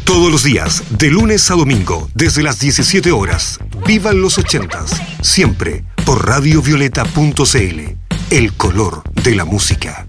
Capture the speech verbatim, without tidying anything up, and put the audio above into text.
Todos los días, de lunes a domingo, desde las diecisiete horas. Vivan los ochentas, siempre por radio violeta punto c l. El color de la música.